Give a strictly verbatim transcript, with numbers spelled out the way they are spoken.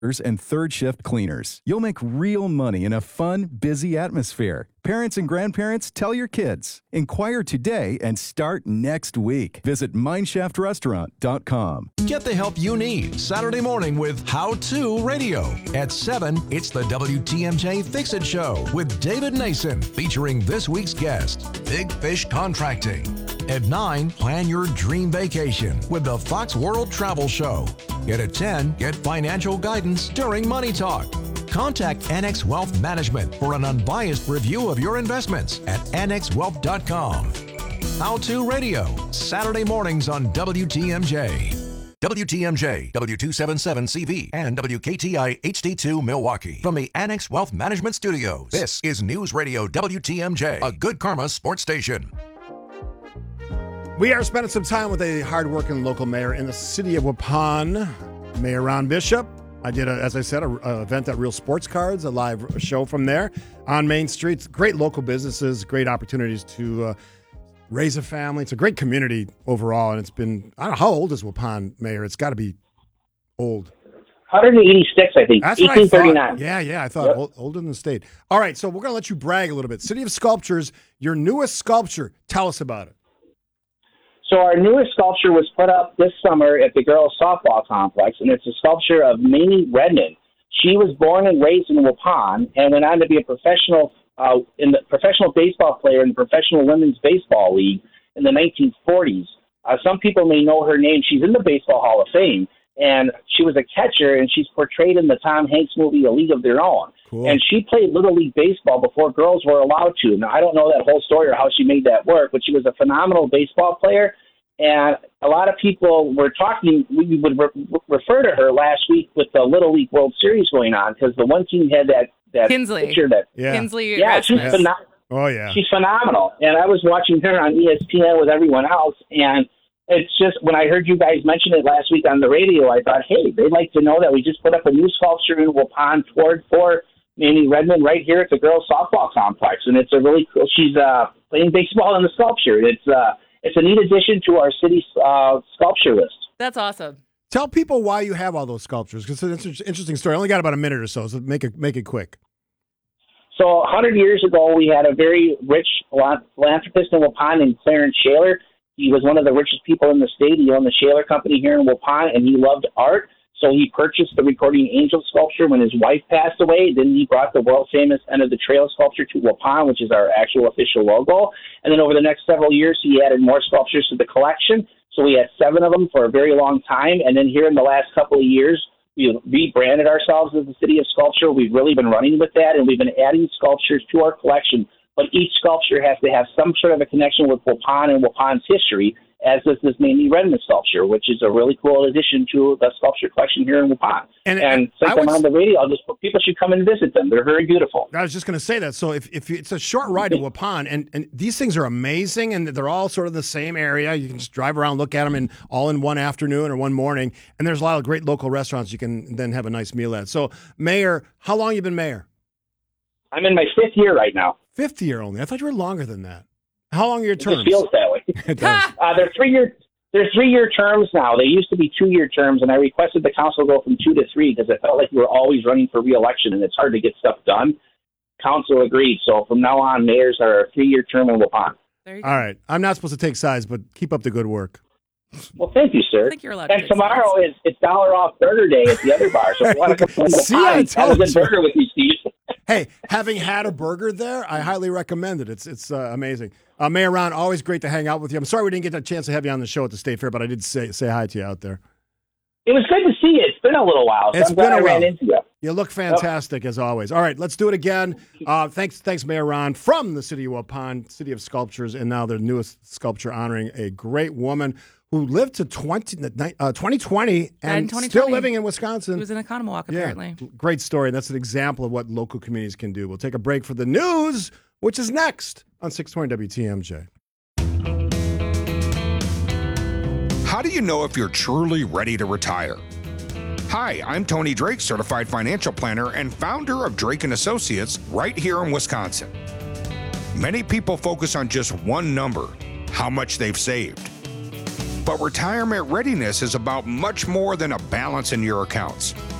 and third shift cleaners. You'll make real money in a fun, busy atmosphere. Parents and grandparents, tell your kids. Inquire today and start next week. Visit mineshaft restaurant dot com. Get the help you need Saturday morning with How To Radio. At seven, it's the W T M J Fix-It Show with David Nason, featuring this week's guest, Big Fish Contracting. At nine, plan your dream vacation with the Fox World Travel Show. And at ten, get financial guidance during Money Talk. Contact Annex Wealth Management for an unbiased review of your investments at annex wealth dot com. How To Radio, Saturday mornings on W T M J. W T M J, W two seventy-seven C V, and W K T I H D two Milwaukee. From the Annex Wealth Management Studios, this is News Radio W T M J, a Good Karma sports station. We are spending some time with a hardworking local mayor in the city of Waupun, Mayor Ron Bishop. I did, a, as I said, an event at Real Sports Cards, a live show from there on Main Street. Great local businesses, great opportunities to uh, raise a family. It's a great community overall, and it's been, I don't know, how old is Waupun, Mayor? It's got to be old. one hundred eighty-six, I think. That's what I thought. Yeah, yeah, I thought Yep. old, older than the state. All right, so we're going to let you brag a little bit. City of Sculptures, your newest sculpture. Tell us about it. So our newest sculpture was put up this summer at the girls' softball complex, and it's a sculpture of Mamie Redmond. She was born and raised in Waupun and went on to be a professional uh, in the professional baseball player in the Professional Women's Baseball League in the nineteen forties. Uh, some people may know her name. She's in the Baseball Hall of Fame, and she was a catcher, and she's portrayed in the Tom Hanks movie A League of Their Own. Cool. And she played Little League Baseball before girls were allowed to. Now, I don't know that whole story or how she made that work, but she was a phenomenal baseball player. And a lot of people were talking, we would re- refer to her last week with the Little League World Series going on, because the one team had that, that Kinsley. picture that. Yeah. Kinsley. Yeah, she's, Rasmus. pheno- Oh, yeah. she's phenomenal. And I was watching her on E S P N with everyone else, and it's just, when I heard you guys mention it last week on the radio, I thought, hey, they'd like to know that we just put up a new sculpture in Waupun for, for Mamie Redmond right here at the girls' softball complex. And it's a really cool, she's uh, playing baseball in the sculpture. It's uh, it's a neat addition to our city's uh, sculpture list. That's awesome. Tell people why you have all those sculptures, because it's an interesting story. I only got about a minute or so, so make it, make it quick. So one hundred years ago, we had a very rich philanthropist in Waupun named Clarence Shaler. He was one of the richest people in the state. He owned the Shaler Company here in Waupun, and he loved art. So he purchased the Recording Angel sculpture when his wife passed away. Then he brought the world-famous End of the Trail sculpture to Waupun, which is our actual official logo. And then over the next several years, he added more sculptures to the collection. So we had seven of them for a very long time. And then here in the last couple of years, we rebranded ourselves as the City of Sculpture. We've really been running with that, and we've been adding sculptures to our collection. But each sculpture has to have some sort of a connection with Waupun and Waupun's history, as does this Mamie Redmond sculpture, which is a really cool addition to the sculpture collection here in Waupun. And, And since I'm on the radio, I'll just people should come and visit them. They're very beautiful. I was just going to say that. So if, if you, it's a short ride to Waupun, and, and these things are amazing, and they're all sort of the same area. You can just drive around, look at them in, all in one afternoon or one morning, and there's a lot of great local restaurants you can then have a nice meal at. So, Mayor, how long you been mayor? I'm in my fifth year right now. Fifth year only. I thought you were longer than that. How long are your It terms? just feels that way. It does. Uh, they're three-year they're three-year terms now. They used to be two-year terms, and I requested the council go from two to three because I felt like we were always running for re-election, and it's hard to get stuff done. Council agreed. So from now on, mayors are a three-year term in Waupun. There you go. All right. I'm not supposed to take sides, but keep up the good work. Well, thank you, sir. I think you're allowed to And take tomorrow sides. is it's dollar off burger day at the other bar. So if you want to come to See, I Waupun, have a told good you. burger with me, Steve. Hey, having had a burger there, I highly recommend it. It's it's uh, amazing. Uh, Mayor Ron, always great to hang out with you. I'm sorry we didn't get a chance to have you on the show at the State Fair, but I did say say hi to you out there. It was good to see you. It's been a little while. So It's I'm glad been a I ran while. into you. You look fantastic as always. All right, let's do it again. Uh, thanks, thanks, Mayor Ron from the city of Waupun, City of Sculptures, and now their newest sculpture honoring a great woman who lived to twenty, uh, twenty twenty and twenty still twenty. living in Wisconsin. He was in Economawalk, apparently. Yeah, great story. And that's an example of what local communities can do. We'll take a break for the news, which is next on six twenty W T M J. How do you know if you're truly ready to retire? Hi, I'm Tony Drake, certified financial planner and founder of Drake and Associates right here in Wisconsin. Many people focus on just one number, how much they've saved. But retirement readiness is about much more than a balance in your accounts.